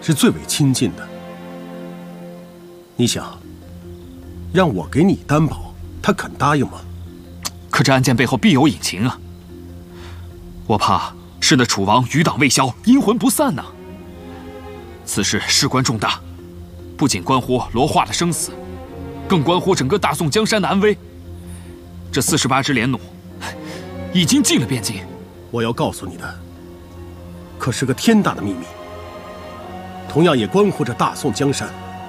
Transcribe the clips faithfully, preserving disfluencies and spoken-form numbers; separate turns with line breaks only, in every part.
是最为亲近的。你想，让我给你担保，他肯答应吗？
可这案件背后必有隐情啊！我怕是那楚王余党未消，阴魂不散呐。此事事关重大，不仅关乎罗化的生死，更关乎整个大宋江山的安危。这四十八只连弩已经进了汴京。
我要告诉你的，可是个天大的秘密，同样也关乎着大宋江山。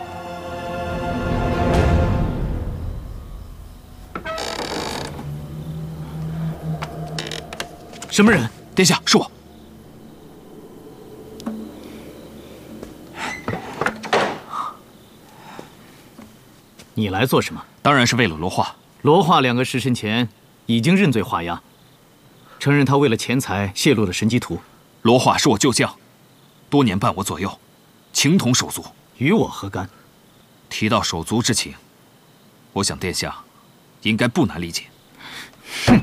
什么人？殿下，是我。
你来做什么？
当然是为了罗化。
罗化两个时辰前已经认罪画押，承认他为了钱财泄露了神机图。
罗化是我旧将，多年伴我左右，情同手足，
与我何干？
提到手足之情，我想殿下应该不难理解。
哼！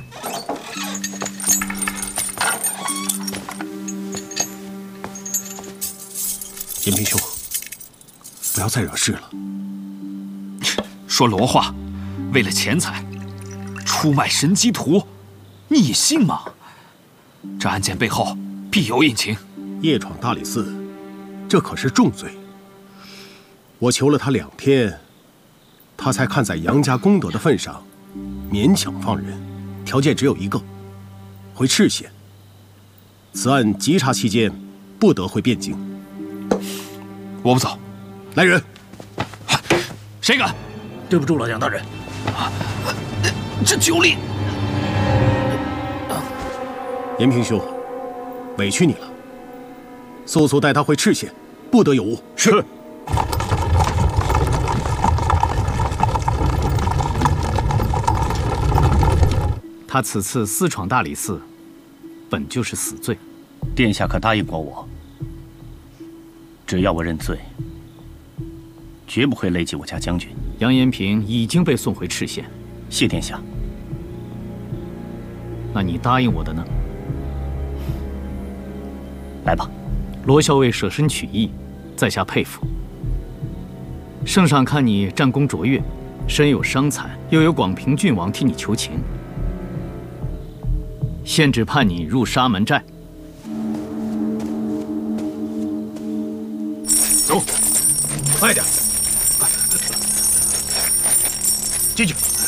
延平兄，不要再惹事了。
说罗化为了钱财出卖神机图，你信吗？这案件背后必有隐情。
夜闯大理寺，这可是重罪。我求了他两天，他才看在杨家功德的份上，勉强放人。条件只有一个，回赤县。此案稽查期间，不得回汴京。
我不走。
来人！
谁敢？
对不住了，杨大人。
啊，这酒力！
延平兄，委屈你了。速速带他回赤县，不得有误。
是。
他此次私闯大理寺，本就是死罪。
殿下可答应过我，只要我认罪，绝不会累及我家将军。
杨延平已经被送回赤县。
谢殿下。
那你答应我的呢？
来吧。
罗校尉舍身取义，在下佩服。圣上看你战功卓越，身有伤残，又有广平郡王替你求情，现只判你入沙门寨。
走，快点，进去。